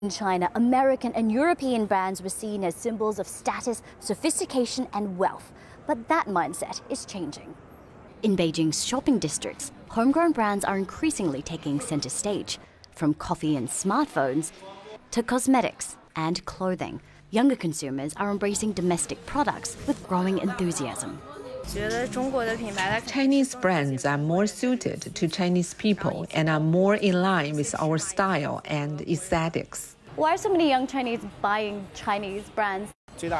In China, American and European brands were seen as symbols of status, sophistication, and wealth. But that mindset is changing. In Beijing's shopping districts, homegrown brands are increasingly taking center stage. From coffee and smartphones to cosmetics and clothing, younger consumers are embracing domestic products with growing enthusiasm. Chinese brands are more suited to Chinese people and are more in line with our style and aesthetics. Why are so many young Chinese buying Chinese brands?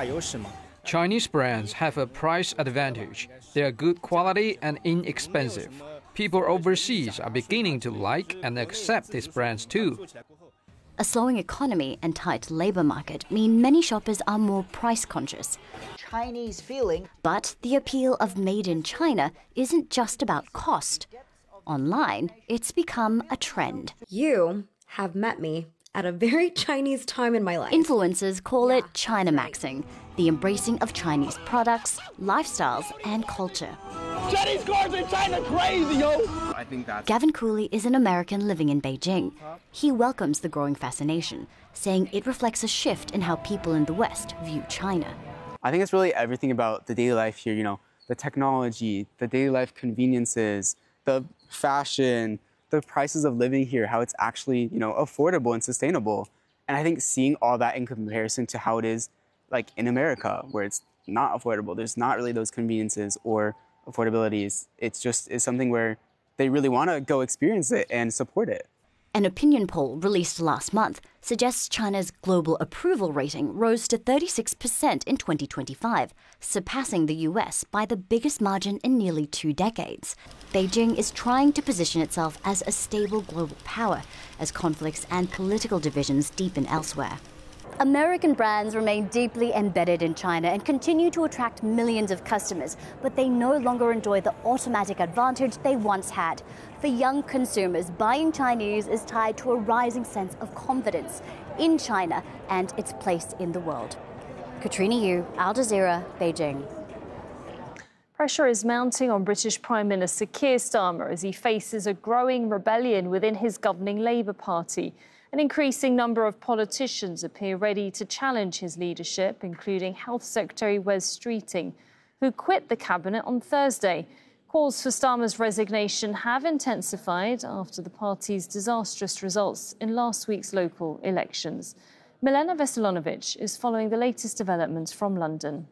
Chinese brands have a price advantage. They are good quality and inexpensive. People overseas are beginning to like and accept these brands too. A slowing economy and tight labor market mean many shoppers are more price conscious. Chinese feeling. But the appeal of made in China isn't just about cost. Online, it's become a trend. You have met me at a very Chinese time in my life. Influencers call it China Maxing, the embracing of Chinese products, lifestyles, and culture. Chinese cars in China crazy, yo! I think that's... Gavin Cooley is an American living in Beijing. He welcomes the growing fascination, saying it reflects a shift in how people in the West view China. I think it's really everything about the daily life here, the technology, the daily life conveniences, the fashion, the prices of living here, how it's actually, affordable and sustainable. And I think seeing all that in comparison to how it is like in America, where it's not affordable, there's not really those conveniences or affordabilities. It's something where they really want to go experience it and support it. An opinion poll released last month suggests China's global approval rating rose to 36% in 2025, surpassing the US by the biggest margin in nearly 2 decades. Beijing is trying to position itself as a stable global power as conflicts and political divisions deepen elsewhere. American brands remain deeply embedded in China and continue to attract millions of customers, but they no longer enjoy the automatic advantage they once had. For young consumers, buying Chinese is tied to a rising sense of confidence in China and its place in the world. Katrina Yu, Al Jazeera, Beijing. Pressure is mounting on British Prime Minister Keir Starmer as he faces a growing rebellion within his governing Labour Party. An increasing number of politicians appear ready to challenge his leadership, including Health Secretary Wes Streeting, who quit the cabinet on Thursday. Calls for Starmer's resignation have intensified after the party's disastrous results in last week's local elections. Milena Veselonovic is following the latest developments from London.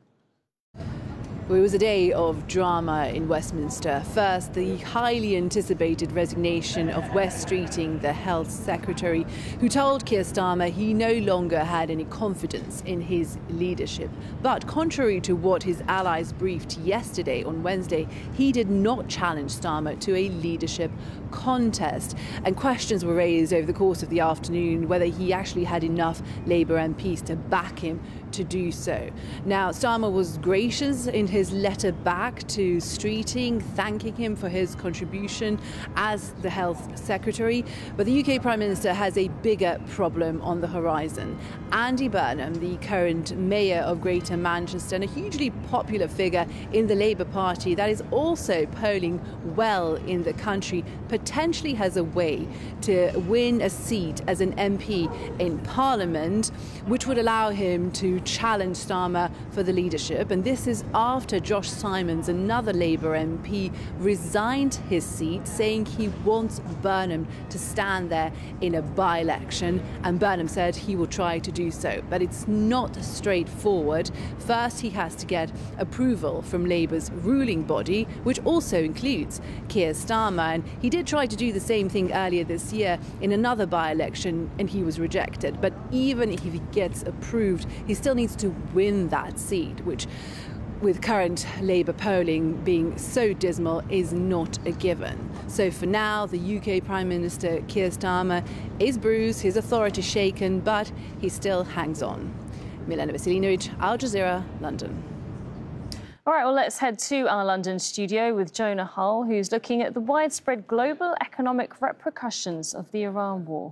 It was a day of drama in Westminster. First, the highly anticipated resignation of Wes Streeting, the Health Secretary, who told Keir Starmer he no longer had any confidence in his leadership. But contrary to what his allies briefed yesterday on Wednesday, he did not challenge Starmer to a leadership contest. And questions were raised over the course of the afternoon whether he actually had enough Labour MPs to back him to do so. Now, Starmer was gracious in his letter back to Streeting, thanking him for his contribution as the Health Secretary. But the UK Prime Minister has a bigger problem on the horizon. Andy Burnham, the current Mayor of Greater Manchester and a hugely popular figure in the Labour Party that is also polling well in the country, potentially has a way to win a seat as an MP in Parliament, which would allow him to challenge Starmer for the leadership. And this is after Josh Simons, another Labour MP, resigned his seat, saying he wants Burnham to stand there in a by-election. And Burnham said he will try to do so. But it's not straightforward. First, he has to get approval from Labour's ruling body, which also includes Keir Starmer. And he did try to do the same thing earlier this year in another by-election, and he was rejected. But even if he gets approved, he still needs to win that seat, which, with current Labour polling being so dismal, is not a given. So for now, the UK Prime Minister Keir Starmer is bruised, his authority shaken, but he still hangs on. Milena Veselinovic, Al Jazeera, London. All right, well, let's head to our London studio with Jonah Hull, who's looking at the widespread global economic repercussions of the Iran war.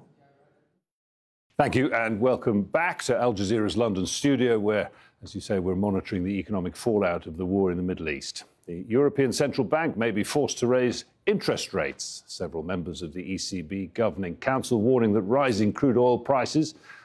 Thank you, and welcome back to Al Jazeera's London studio, where, as you say, we're monitoring the economic fallout of the war in the Middle East. The European Central Bank may be forced to raise interest rates. Several members of the ECB Governing Council warning that rising crude oil prices